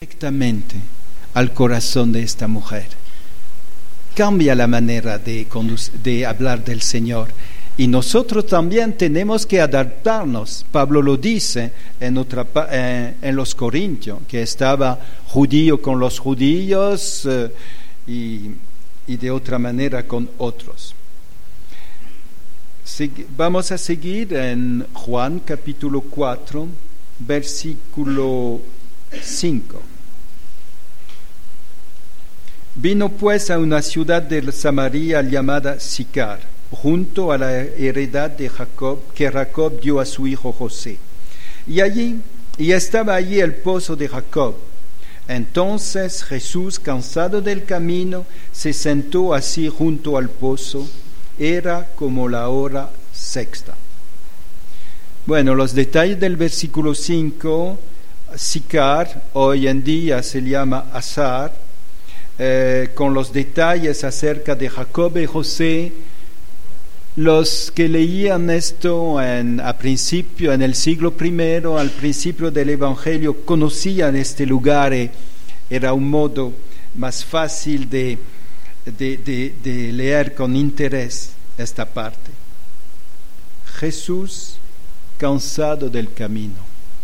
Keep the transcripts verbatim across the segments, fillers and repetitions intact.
directamente al corazón de esta mujer. Cambia la manera de, conduc- de hablar del Señor. Y nosotros también tenemos que adaptarnos. Pablo lo dice en, otra, eh, en los Corintios, que estaba judío con los judíos eh, y, y de otra manera con otros. Segui- vamos a seguir en Juan capítulo cuatro, versículo cinco. Vino pues a una ciudad de Samaria llamada Sicar, junto a la heredad de Jacob, que Jacob dio a su hijo José. Y allí, y estaba allí el pozo de Jacob. Entonces Jesús, cansado del camino, se sentó así junto al pozo. Era como la hora sexta. Bueno, los detalles del versículo cinco, Sicar, hoy en día se llama Azar, eh, con los detalles acerca de Jacob y José. Los que leían esto en, a principio, en el siglo primero, al principio del Evangelio, conocían este lugar. Y era un modo más fácil de, de, de, de leer con interés esta parte. Jesús, cansado del camino.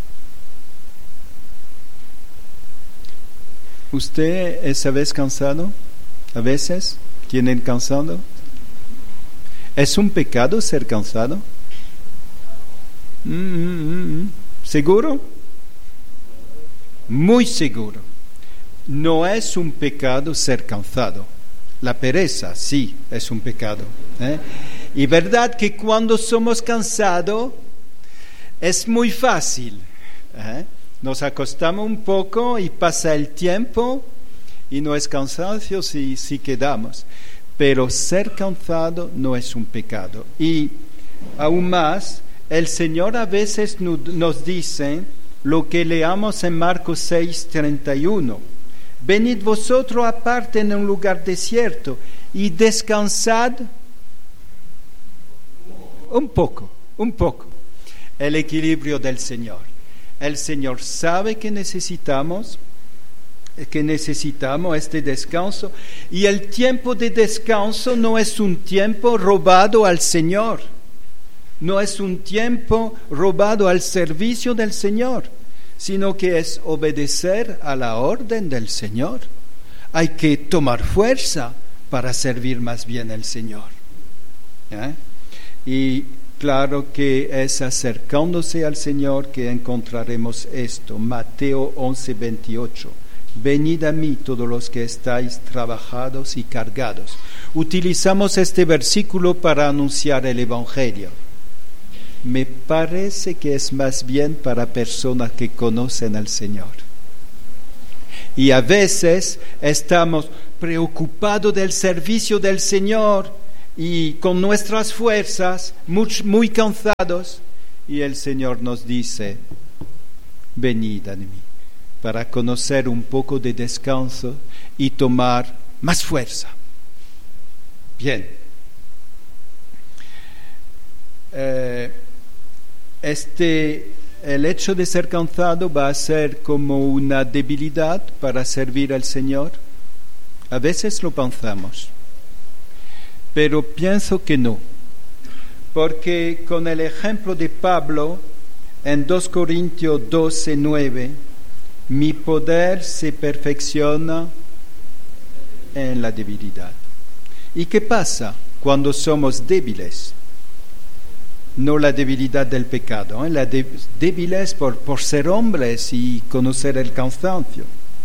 ¿Usted es a veces cansado? ¿A veces tienen cansado? ¿Es un pecado ser cansado? Mm, mm, mm. ¿Seguro? Muy seguro. No es un pecado ser cansado. La pereza, sí, es un pecado. ¿eh? Y verdad que cuando somos cansados es muy fácil. ¿eh? Nos acostamos un poco y pasa el tiempo y no es cansancio si, si quedamos. Pero ser cansado no es un pecado. Y aún más, el Señor a veces nos dice lo que leamos en Marcos seis, treinta y uno. Venid vosotros aparte en un lugar desierto y descansad un poco, un poco. El equilibrio del Señor. El Señor sabe que necesitamos que necesitamos este descanso, y el tiempo de descanso no es un tiempo robado al Señor, no es un tiempo robado al servicio del Señor, sino que es obedecer a la orden del Señor. Hay que tomar fuerza para servir más bien al Señor. ¿Eh? Y claro que es acercándose al Señor que encontraremos esto. Mateo once, veintiocho. Venid a mí todos los que estáis trabajados y cargados. Utilizamos este versículo para anunciar el Evangelio. Me parece que es más bien para personas que conocen al Señor. Y a veces estamos preocupados del servicio del Señor y con nuestras fuerzas muy, muy cansados, y el Señor nos dice: venid a mí, para conocer un poco de descanso y tomar más fuerza. Bien. Eh, este, el hecho de ser cansado va a ser como una debilidad para servir al Señor. A veces lo pensamos, pero pienso que no. Porque con el ejemplo de Pablo, en dos Corintios doce, nueve, mi poder se perfecciona en la debilidad. ¿Y qué pasa cuando somos débiles? No la debilidad del pecado, ¿eh? La de- débiles por, por ser hombres y conocer el cansancio.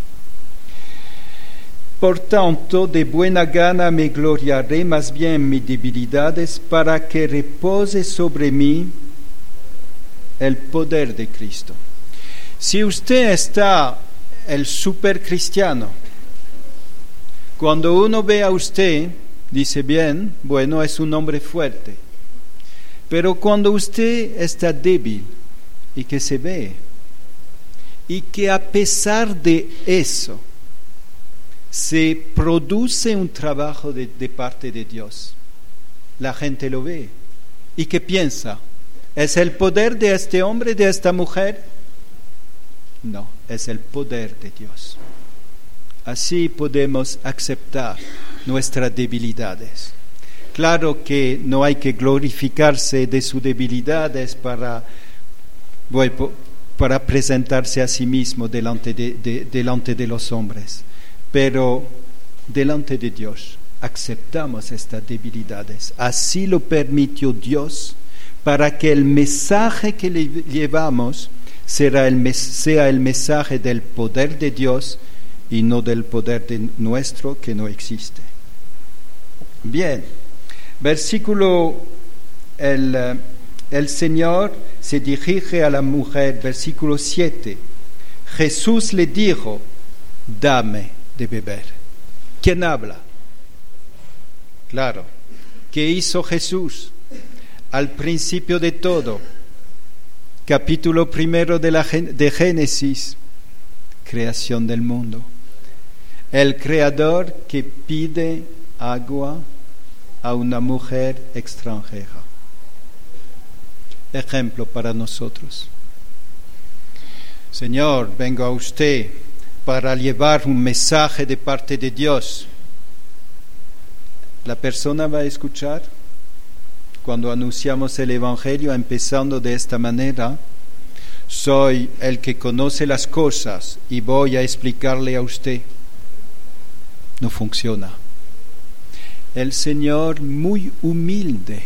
Por tanto, de buena gana me gloriaré más bien en mis debilidades, para que repose sobre mí el poder de Cristo. Si usted está el super cristiano, cuando uno ve a usted, dice bien, bueno, es un hombre fuerte. Pero cuando usted está débil y que se ve, y que a pesar de eso se produce un trabajo de, de parte de Dios, la gente lo ve. ¿Y qué piensa? ¿Es el poder de este hombre, de esta mujer? No, es el poder de Dios. Así podemos aceptar nuestras debilidades. Claro que no hay que glorificarse de sus debilidades para, bueno, para presentarse a sí mismo delante de, de, delante de los hombres, pero delante de Dios aceptamos estas debilidades. Así lo permitió Dios para que el mensaje que le llevamos será el, sea el mensaje del poder de Dios y no del poder de nuestro que no existe. Bien, versículo, el, el Señor se dirige a la mujer, versículo siete. Jesús le dijo, dame de beber. ¿Quién habla? Claro, ¿qué hizo Jesús? Al principio de todo, capítulo primero de, la, de Génesis, creación del mundo. El Creador que pide agua a una mujer extranjera. Ejemplo para nosotros. Señor, vengo a usted para llevar un mensaje de parte de Dios. ¿La persona va a escuchar? Cuando anunciamos el Evangelio, empezando de esta manera, soy el que conoce las cosas y voy a explicarle a usted. No funciona. El Señor, muy humilde,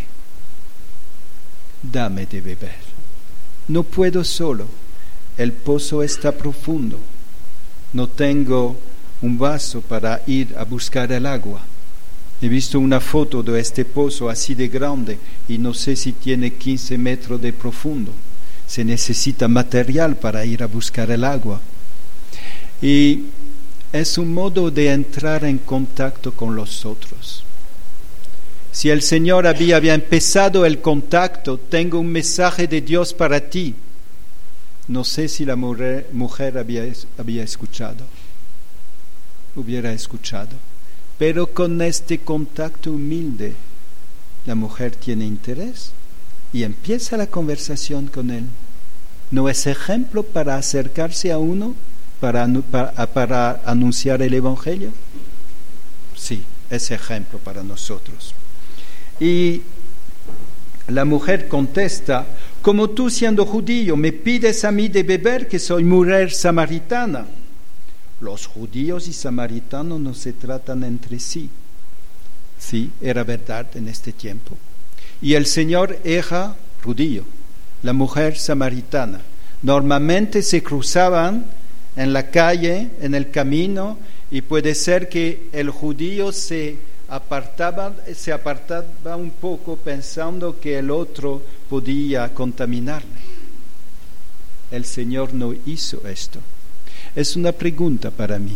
dame de beber. No puedo solo, el pozo está profundo. No tengo un vaso para ir a buscar el agua. He visto una foto de este pozo así de grande y no sé si tiene quince metros de profundo. Se necesita material para ir a buscar el agua. Y es un modo de entrar en contacto con los otros. Si el Señor había, había empezado el contacto, tengo un mensaje de Dios para ti. No sé si la mujer, mujer había, había escuchado, hubiera escuchado. Pero con este contacto humilde, la mujer tiene interés y empieza la conversación con él. ¿No es ejemplo para acercarse a uno, para, para, para anunciar el Evangelio? Sí, es ejemplo para nosotros. Y la mujer contesta, como tú siendo judío me pides a mí de beber que soy mujer samaritana. Los judíos y samaritanos no se tratan entre sí. Sí, era verdad en este tiempo. Y el Señor era judío, la mujer samaritana. Normalmente se cruzaban en la calle, en el camino, y puede ser que el judío se apartaba, se apartaba un poco pensando que el otro podía contaminarle. El Señor no hizo esto. Es una pregunta para mí.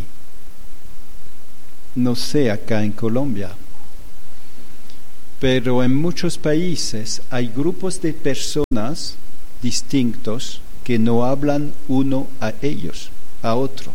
No sé acá en Colombia, pero en muchos países hay grupos de personas distintos que no hablan uno a ellos, a otro.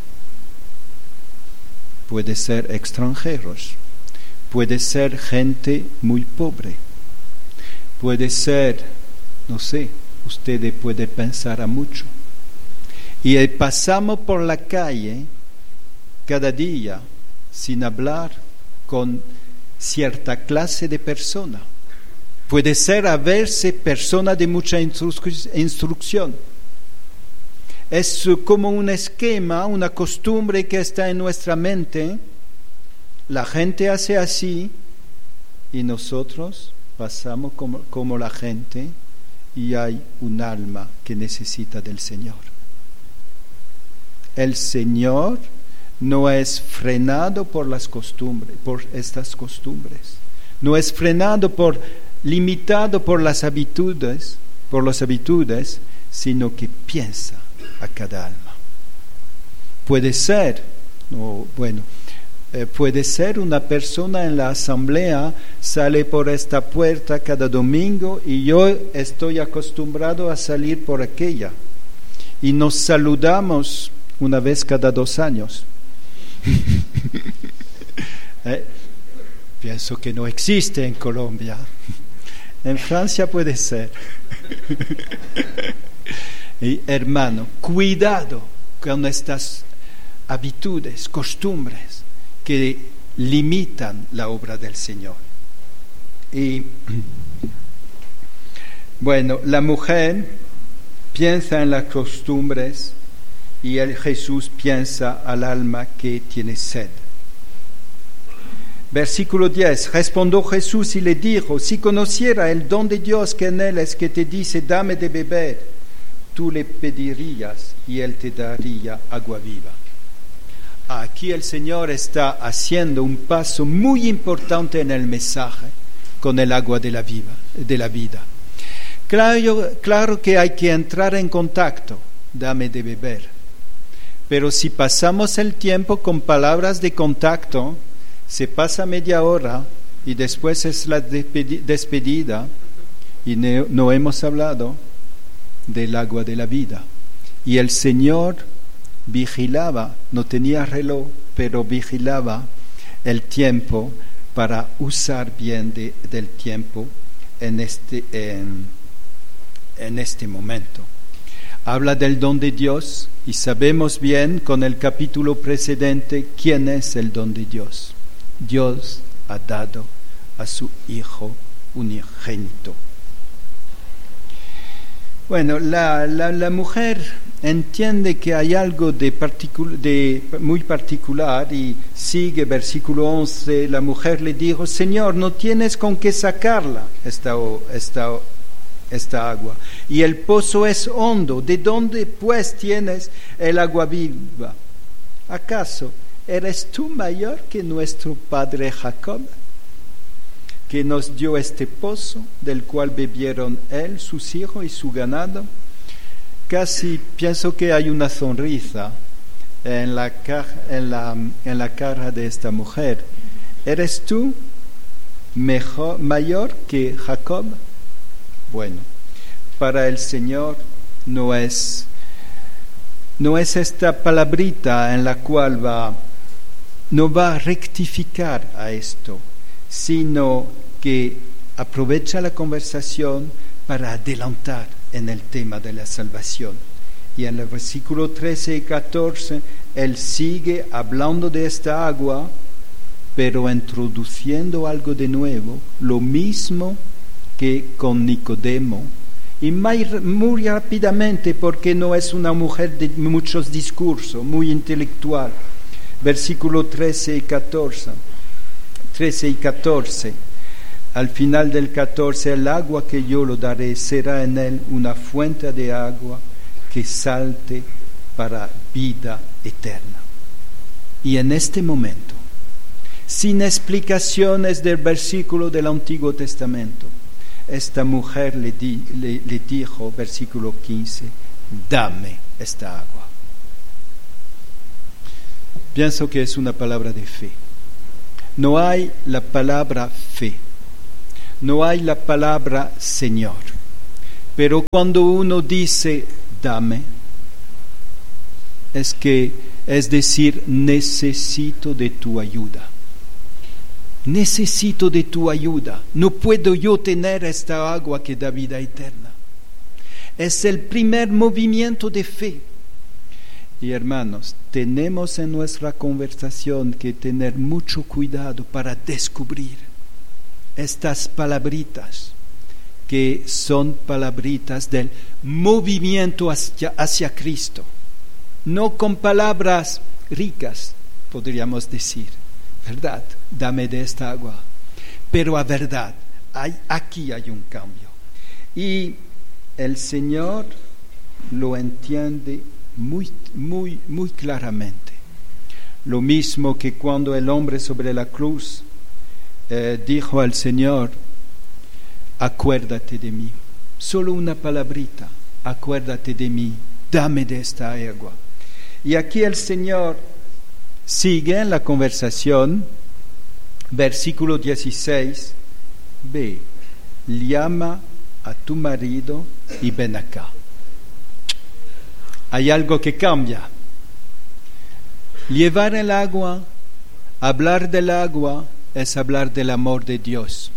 Puede ser extranjeros, puede ser gente muy pobre, puede ser, no sé, usted puede pensar a mucho. Y pasamos por la calle cada día sin hablar con cierta clase de persona. Puede ser a verse persona de mucha instru- instrucción. Es como un esquema, una costumbre que está en nuestra mente. La gente hace así y nosotros pasamos como, como la gente y hay un alma que necesita del Señor. El Señor no es frenado por las costumbres, por estas costumbres. No es frenado por, limitado por las habitudes, por las habitudes, sino que piensa a cada alma. Puede ser, no, bueno, eh, puede ser una persona en la asamblea, sale por esta puerta cada domingo y yo estoy acostumbrado a salir por aquella. Y nos saludamos una vez cada dos años. eh, pienso que no existe en Colombia. En Francia puede ser. Y hermano, cuidado con estas habitudes, costumbres que limitan la obra del Señor. Y bueno, la mujer piensa en las costumbres y el Jesús piensa al alma que tiene sed. Versículo diez, respondió Jesús y le dijo, si conociera el don de Dios que en él es que te dice, dame de beber, tú le pedirías y él te daría agua viva. Aquí el Señor está haciendo un paso muy importante en el mensaje con el agua de la, viva, de la vida. Claro, claro que hay que entrar en contacto, dame de beber. Pero si pasamos el tiempo con palabras de contacto, se pasa media hora y después es la despedida y no, no hemos hablado del agua de la vida. Y el Señor vigilaba, no tenía reloj, pero vigilaba el tiempo para usar bien de, del tiempo en este, en, en este momento. Habla del don de Dios y sabemos bien con el capítulo precedente quién es el don de Dios. Dios ha dado a su Hijo unigénito. Bueno, la, la, la mujer entiende que hay algo de, particul- de muy particular y sigue versículo once, la mujer le dijo, Señor, no tienes con qué sacarla esta, esta, esta agua, y el pozo es hondo, ¿de dónde pues tienes el agua viva? ¿Acaso eres tú mayor que nuestro padre Jacob, que nos dio este pozo, del cual bebieron él, sus hijos y su ganado? Casi pienso que hay una sonrisa en la, en la, en la cara de esta mujer. ¿Eres tú mejor, mayor que Jacob? Bueno, para el Señor no es, no es esta palabrita en la cual va, no va a rectificar a esto, sino que aprovecha la conversación para adelantar en el tema de la salvación. Y en el versículo trece y catorce, él sigue hablando de esta agua, pero introduciendo algo de nuevo, lo mismo que con Nicodemo, y muy, muy rápidamente, porque no es una mujer de muchos discursos, muy intelectual. Versículo trece y catorce. trece y catorce. Al final del catorce, el agua que yo lo daré será en él una fuente de agua que salte para vida eterna. Y en este momento, sin explicaciones del versículo del Antiguo Testamento, esta mujer le, di, le, le dijo, versículo quince, dame esta agua. Pienso que es una palabra de fe. No hay la palabra fe. No hay la palabra Señor, pero cuando uno dice dame, es que es decir, necesito de tu ayuda. Necesito de tu ayuda. No puedo yo tener esta agua que da vida eterna. Es el primer movimiento de fe. Y hermanos, tenemos en nuestra conversación que tener mucho cuidado para descubrir estas palabritas, que son palabritas del movimiento hacia, hacia Cristo, no con palabras ricas, podríamos decir, ¿verdad? Dame de esta agua, pero a verdad, hay, aquí hay un cambio. Y el Señor lo entiende muy, muy, muy claramente. Lo mismo que cuando el hombre sobre la cruz Eh, dijo al Señor, acuérdate de mí, solo una palabrita, acuérdate de mí, dame de esta agua. Y aquí el Señor sigue en la conversación, versículo dieciséis, ve, llama a tu marido y ven acá. Hay algo que cambia. Llevar el agua, hablar del agua, es hablar del amor de Dios.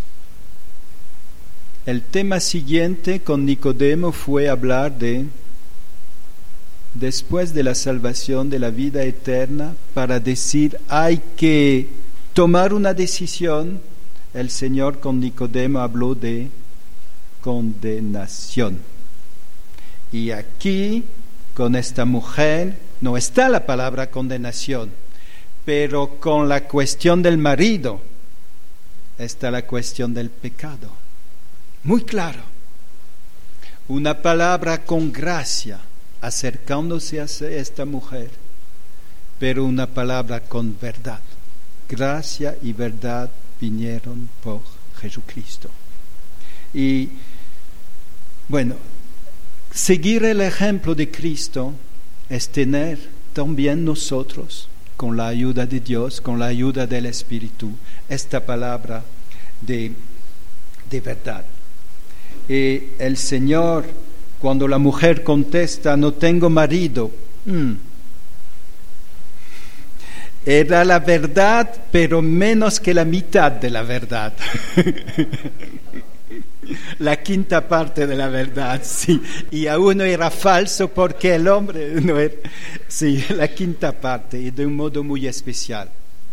El tema siguiente con Nicodemo fue hablar de después de la salvación de la vida eterna, para decir hay que tomar una decisión, el Señor con Nicodemo habló de condenación. Y aquí, con esta mujer, no está la palabra condenación, pero con la cuestión del marido está la cuestión del pecado. Muy claro. Una palabra con gracia, acercándose a esta mujer, pero una palabra con verdad. Gracia y verdad vinieron por Jesucristo. Y bueno, seguir el ejemplo de Cristo es tener también nosotros, con la ayuda de Dios, con la ayuda del Espíritu, esta palabra de, de verdad. Y el Señor, cuando la mujer contesta, no tengo marido, mm, era la verdad, pero menos que la mitad de la verdad. La quinta parte de la verdad, sí. Y aún no era falso porque el hombre no era... Sí, la quinta parte, y de un modo muy especial.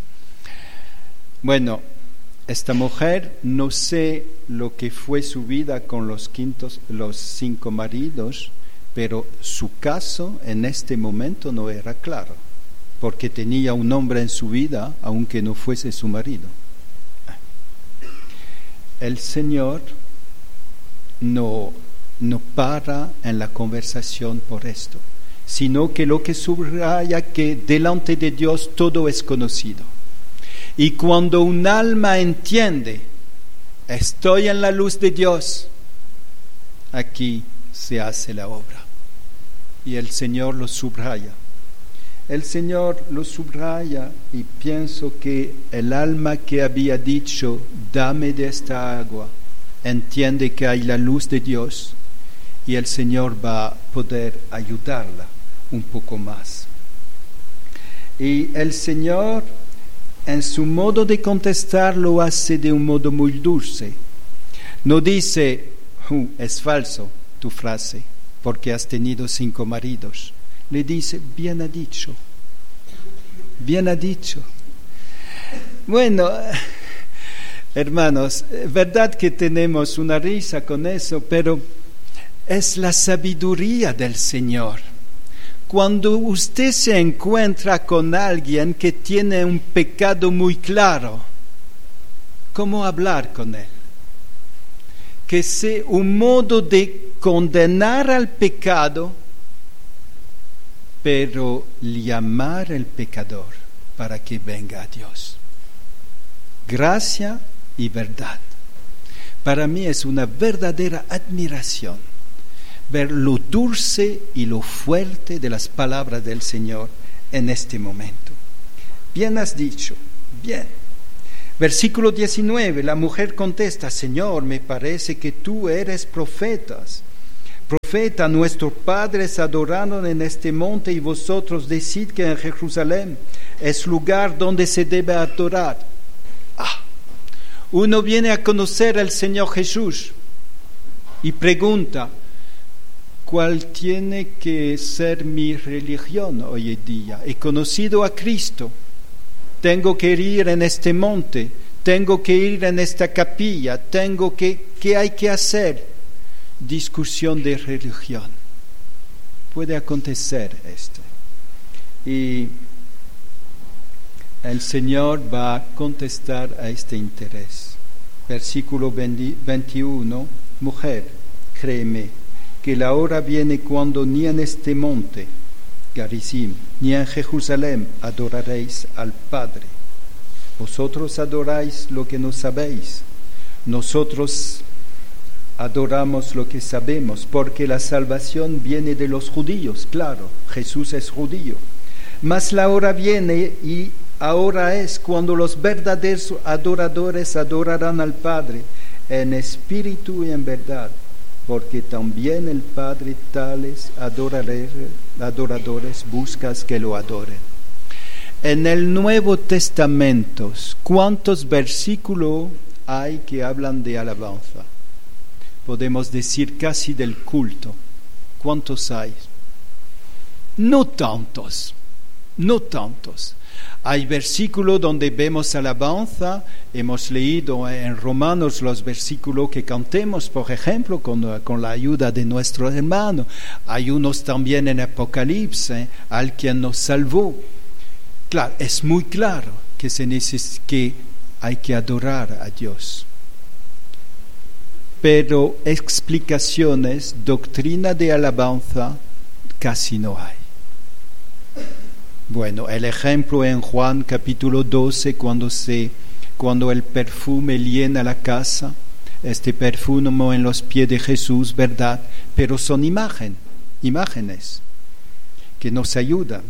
Bueno, esta mujer, no sé lo que fue su vida con los, quintos, los cinco maridos, pero su caso en este momento no era claro, porque tenía un hombre en su vida, aunque no fuese su marido. El Señor no, no para en la conversación por esto, sino que lo que subraya que delante de Dios todo es conocido. Y cuando un alma entiende, estoy en la luz de Dios, aquí se hace la obra. Y el Señor lo subraya. El Señor lo subraya y pienso que el alma que había dicho, dame de esta agua, entiende que hay la luz de Dios y el Señor va a poder ayudarla un poco más. Y el Señor, en su modo de contestar, lo hace de un modo muy dulce. No dice, uh, es falso tu frase, porque has tenido cinco maridos. Le dice, bien ha dicho, bien ha dicho. Bueno, hermanos, verdad que tenemos una risa con eso, pero es la sabiduría del Señor. Cuando usted se encuentra con alguien que tiene un pecado muy claro, ¿cómo hablar con él? Que sea un modo de condenar al pecado, pero llamar al pecador para que venga a Dios. Gracia y verdad. Para mí es una verdadera admiración ver lo dulce y lo fuerte de las palabras del Señor en este momento. Bien has dicho, bien. Versículo diecinueve, la mujer contesta, Señor, me parece que tú eres profetas. Profeta, nuestros padres adoraron en este monte y vosotros decid que en Jerusalén es lugar donde se debe adorar. Ah, uno viene a conocer al Señor Jesús y pregunta, ¿cuál tiene que ser mi religión hoy en día? He conocido a Cristo, tengo que ir en este monte, tengo que ir en esta capilla, tengo que, ¿qué hay que hacer? Discusión de religión. Puede acontecer esto. Y el Señor va a contestar a este interés. Versículo veintiuno, mujer, créeme, que la hora viene cuando ni en este monte, Garizim, ni en Jerusalén adoraréis al Padre. Vosotros adoráis lo que no sabéis. Nosotros adoramos lo que sabemos, porque la salvación viene de los judíos, claro, Jesús es judío. Mas la hora viene y ahora es cuando los verdaderos adoradores adorarán al Padre en espíritu y en verdad, porque también el Padre tales adoradores buscas que lo adoren. En el Nuevo Testamento, ¿cuántos versículos hay que hablan de alabanza? Podemos decir casi del culto. ¿Cuántos hay? no tantos, no tantos. Hay versículos donde vemos alabanza, hemos leído en Romanos los versículos que cantemos, por ejemplo, con, con la ayuda de nuestro hermano. Hay unos también en Apocalipsis, al quien nos salvó. Claro, es muy claro que, se neces- que hay que adorar a Dios. Pero explicaciones, doctrina de alabanza, casi no hay. Bueno, el ejemplo en Juan capítulo doce, cuando, se, cuando el perfume llena la casa, este perfume en los pies de Jesús, ¿verdad? Pero son imagen, imágenes que nos ayudan.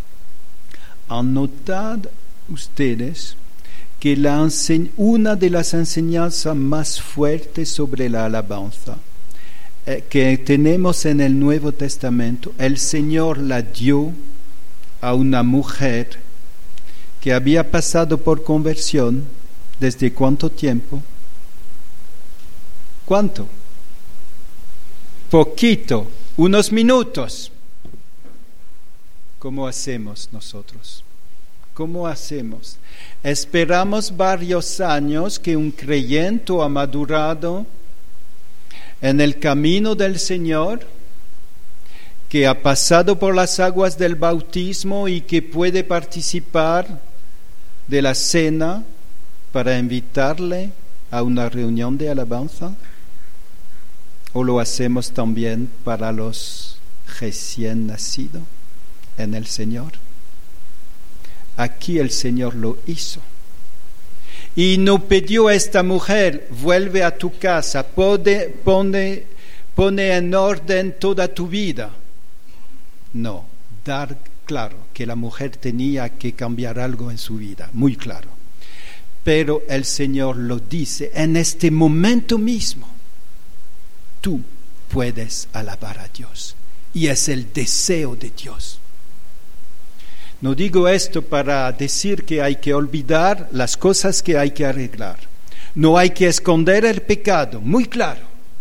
Anotad ustedes que la ense- una de las enseñanzas más fuertes sobre la alabanza eh, que tenemos en el Nuevo Testamento, el Señor la dio a una mujer que había pasado por conversión. ¿Desde cuánto tiempo? ¿Cuánto? Poquito, unos minutos. ¿Cómo hacemos nosotros? ¿Cómo hacemos? Esperamos varios años que un creyente ha madurado en el camino del Señor, que ha pasado por las aguas del bautismo y que puede participar de la cena para invitarle a una reunión de alabanza? ¿O lo hacemos también para los recién nacidos en el Señor? Aquí el Señor lo hizo. Y no pidió a esta mujer: vuelve a tu casa, pone, pone, pone en orden toda tu vida. No, dar claro que la mujer tenía que cambiar algo en su vida, muy claro. Pero el Señor lo dice en este momento mismo: tú puedes alabar a Dios. Y es el deseo de Dios. No digo esto para decir que hay que olvidar las cosas que hay que arreglar. No hay que esconder el pecado, muy claro.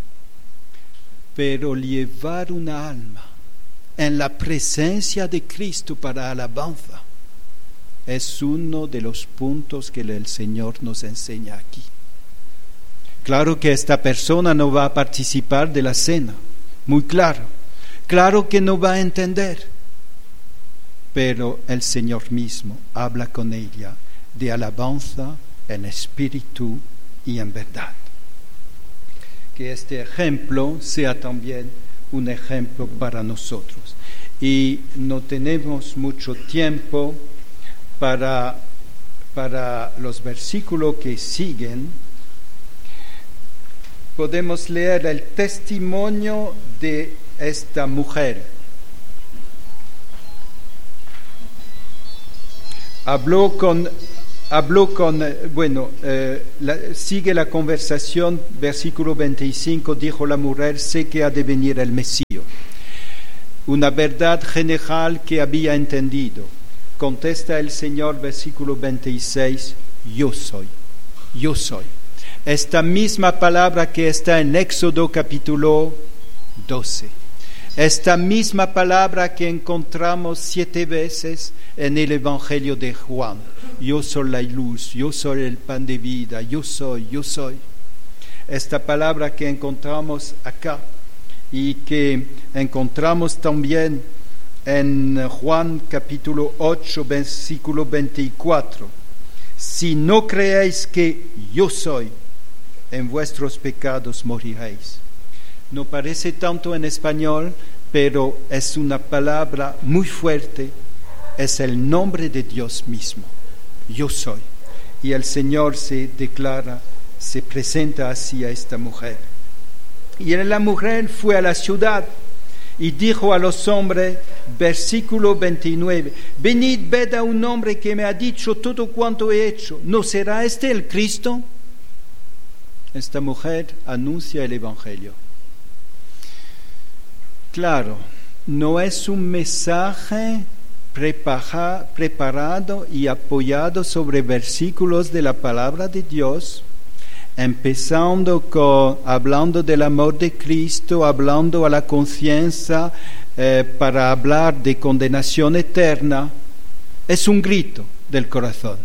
Pero llevar una alma en la presencia de Cristo para alabanza es uno de los puntos que el Señor nos enseña aquí. Claro que esta persona no va a participar de la cena, muy claro. Claro que no va a entender, pero el Señor mismo habla con ella de alabanza en espíritu y en verdad. Que este ejemplo sea también un ejemplo para nosotros. Y no tenemos mucho tiempo para, para los versículos que siguen. Podemos leer el testimonio de esta mujer. Habló con, habló con bueno, eh, la, sigue la conversación, versículo veinticinco, dijo la mujer: sé que ha de venir el Mesías. Una verdad general que había entendido. Contesta el Señor, versículo veintiséis: yo soy, yo soy. Esta misma palabra que está en Éxodo capítulo doce. Esta misma palabra que encontramos siete veces en el Evangelio de Juan. Yo soy la luz, yo soy el pan de vida, yo soy, yo soy. Esta palabra que encontramos acá y que encontramos también en Juan capítulo ocho, versículo veinticuatro. Si no creéis que yo soy, en vuestros pecados moriréis. No parece tanto en español, pero es una palabra muy fuerte. Es el nombre de Dios mismo. Yo soy. Y el Señor se declara, se presenta así a esta mujer. Y la mujer fue a la ciudad y dijo a los hombres, versículo veintinueve: venid, ved a un hombre que me ha dicho todo cuanto he hecho. ¿No será este el Cristo? Esta mujer anuncia el Evangelio. Claro, no es un mensaje prepara, preparado y apoyado sobre versículos de la palabra de Dios, empezando con, hablando del amor de Cristo, hablando a la conciencia, eh, para hablar de condenación eterna, es un grito del corazón.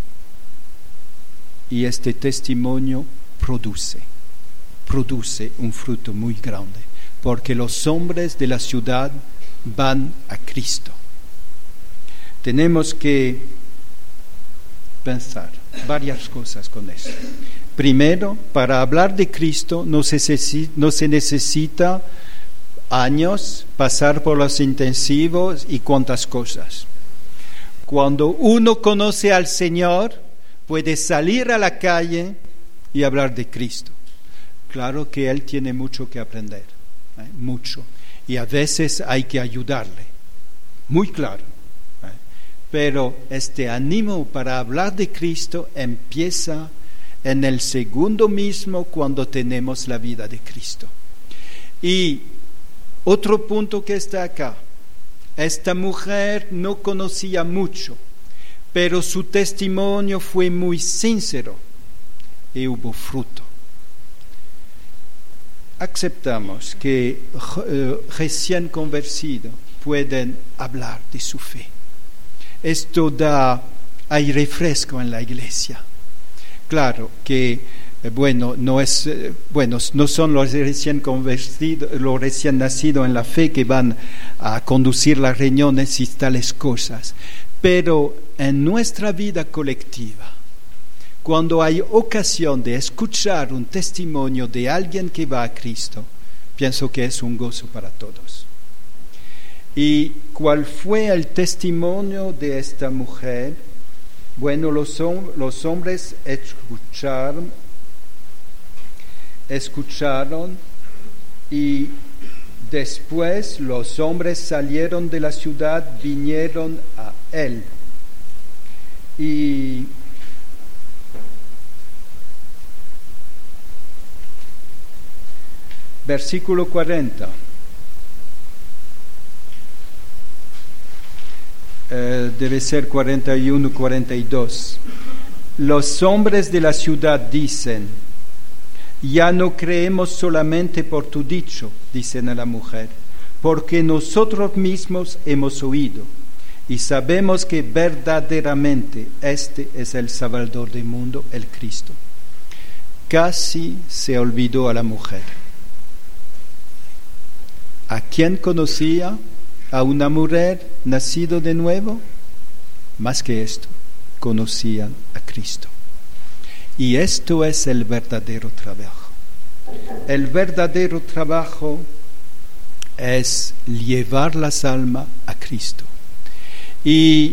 Y este testimonio produce, produce un fruto muy grande, porque los hombres de la ciudad van a Cristo. Tenemos que pensar varias cosas con esto. Primero, para hablar de Cristo no se, no se necesita años, pasar por los intensivos y cuantas cosas. Cuando uno conoce al Señor, puede salir a la calle y hablar de Cristo. Claro que Él tiene mucho que aprender, ¿eh? mucho. Y a veces hay que ayudarle, muy claro. ¿eh? Pero este ánimo para hablar de Cristo empieza en el segundo mismo cuando tenemos la vida de Cristo. Y otro punto que está acá, esta mujer no conocía mucho, pero su testimonio fue muy sincero y hubo fruto. Aceptamos que uh, recién convertidos pueden hablar de su fe. Esto da, hay refresco en la iglesia. Claro que, eh, bueno, no es, eh, bueno, no son los recién convertidos, los recién nacidos en la fe que van a conducir las reuniones y tales cosas, pero en nuestra vida colectiva, cuando hay ocasión de escuchar un testimonio de alguien que va a Cristo, pienso que es un gozo para todos. ¿Y cuál fue el testimonio de esta mujer? Bueno, los, los hombres escucharon, escucharon y después los hombres salieron de la ciudad, vinieron a él. Y versículo cuarenta. Eh, debe ser cuarenta y uno, cuarenta y dos. Los hombres de la ciudad dicen: ya no creemos solamente por tu dicho, dicen a la mujer, porque nosotros mismos hemos oído y sabemos que verdaderamente este es el Salvador del mundo, el Cristo. Casi se olvidó a la mujer. ¿A quién conocía? ¿A una mujer nacido de nuevo? Más que esto, conocían a Cristo. Y esto es el verdadero trabajo. El verdadero trabajo es llevar las almas a Cristo. Y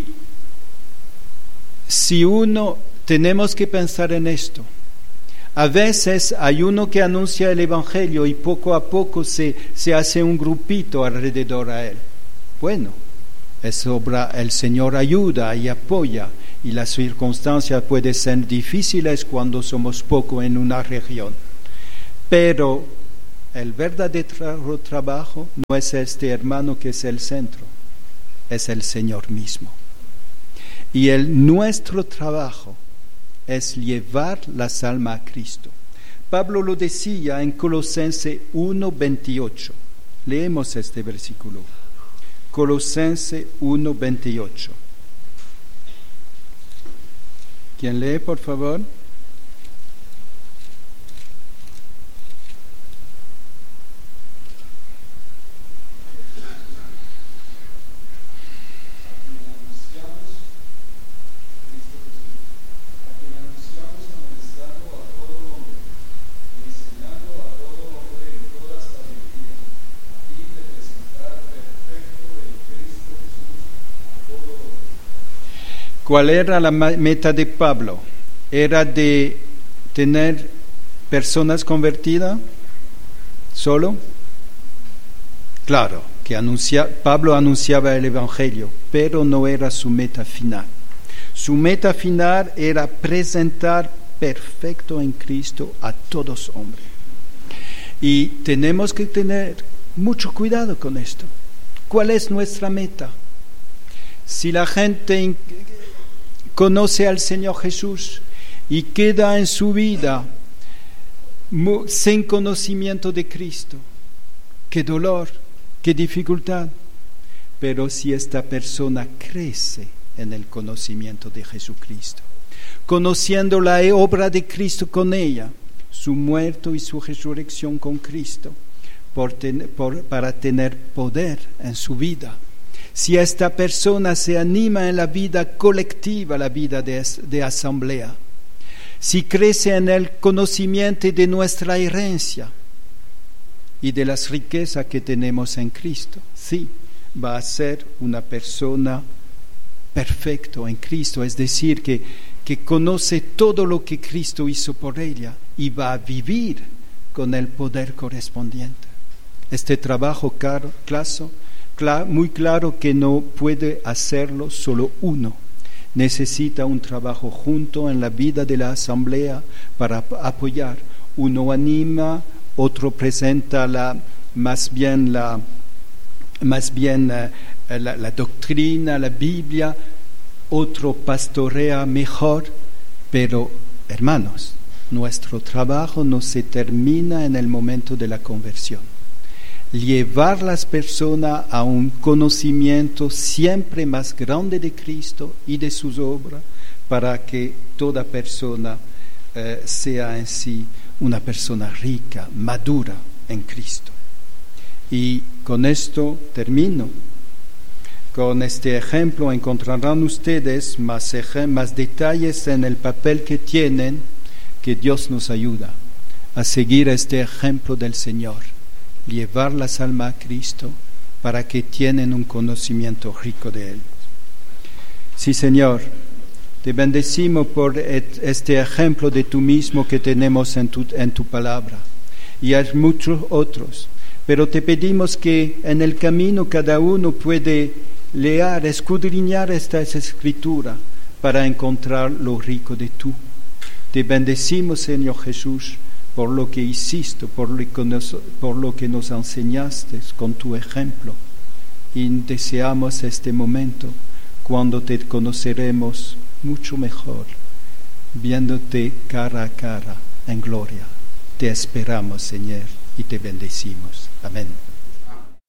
si uno, tenemos que pensar en esto. A veces hay uno que anuncia el Evangelio y poco a poco se, se hace un grupito alrededor a él. Bueno, es obra, el Señor ayuda y apoya, y las circunstancias pueden ser difíciles cuando somos poco en una región. Pero el verdadero trabajo no es este hermano que es el centro, es el Señor mismo. Y el nuestro trabajo es llevar las almas a Cristo. Pablo lo decía en Colosenses uno veintiocho. Leemos este versículo. Colosenses uno veintiocho. ¿Quién lee, por favor? ¿Cuál era la meta de Pablo? ¿Era de tener personas convertidas solo? Claro, que anuncia, Pablo anunciaba el Evangelio, pero no era su meta final. Su meta final era presentar perfecto en Cristo a todos hombres. Y tenemos que tener mucho cuidado con esto. ¿Cuál es nuestra meta? Si la gente conoce al Señor Jesús y queda en su vida sin conocimiento de Cristo, qué dolor, qué dificultad. Pero si esta persona crece en el conocimiento de Jesucristo, conociendo la obra de Cristo con ella, su muerto y su resurrección con Cristo, por ten, por, para tener poder en su vida. Si esta persona se anima en la vida colectiva, la vida de, de asamblea, si crece en el conocimiento de nuestra herencia y de las riquezas que tenemos en Cristo, sí, va a ser una persona perfecta en Cristo, es decir, que, que conoce todo lo que Cristo hizo por ella y va a vivir con el poder correspondiente. Este trabajo claro, claro, claro, muy claro que no puede hacerlo solo uno. Necesita un trabajo junto en la vida de la asamblea para apoyar. Uno anima, otro presenta la, más bien, la, más bien la, la, la doctrina, la Biblia, otro pastorea mejor, pero hermanos, nuestro trabajo no se termina en el momento de la conversión. Llevar las personas a un conocimiento siempre más grande de Cristo y de sus obras, para que toda persona eh, sea en sí una persona rica, madura en Cristo. Y con esto termino. Con este ejemplo encontrarán ustedes más, más detalles en el papel que tienen, que Dios nos ayuda a seguir este ejemplo del Señor. Llevar las almas a Cristo para que tienen un conocimiento rico de Él. Sí, Señor, te bendecimos por este ejemplo de tú mismo que tenemos en tu, en tu palabra. Y hay muchos otros, pero te pedimos que en el camino cada uno puede leer, escudriñar esta escritura para encontrar lo rico de tú. Te bendecimos, Señor Jesús, por lo que hiciste, por lo que nos, por lo que nos enseñaste con tu ejemplo. Y deseamos este momento cuando te conoceremos mucho mejor, viéndote cara a cara en gloria. Te esperamos, Señor, y te bendecimos. Amén.